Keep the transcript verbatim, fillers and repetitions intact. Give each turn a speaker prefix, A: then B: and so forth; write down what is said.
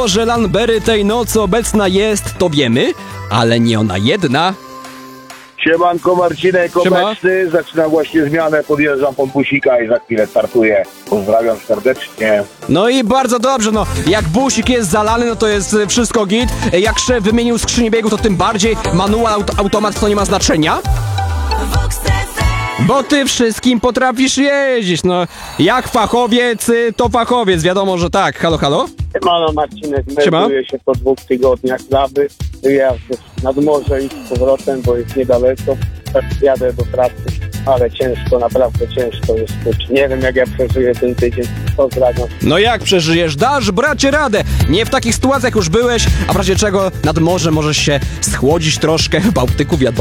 A: To, że Lanbery tej nocy obecna jest, to wiemy, ale nie ona jedna.
B: Siemanko, Marcinek
A: Siema.
B: obecny, zaczynam właśnie zmianę, podjeżdżam pod busika i za chwilę startuję. Pozdrawiam serdecznie.
A: No i bardzo dobrze, no jak busik jest zalany, no to jest y, wszystko git. Y, Jak szef wymienił skrzynię biegu, to tym bardziej manual, aut automat to nie ma znaczenia. Bo ty wszystkim potrafisz jeździć, no jak fachowiec, y, to fachowiec, wiadomo, że tak. Halo, halo?
C: Siemano, Marcinek,
A: Siema.
C: melduję się po dwóch tygodniach lawy. Wyjadę nad morze i z powrotem, bo jest niedaleko. Tak jadę do pracy, ale ciężko, naprawdę ciężko jest być. Nie wiem, jak ja przeżyję ten tydzień. Pozdrawiam.
A: No jak przeżyjesz? Dasz, bracie, radę. Nie w takich sytuacjach już byłeś, a w razie czego nad morzem możesz się schłodzić troszkę w Bałtyku, wiadomo.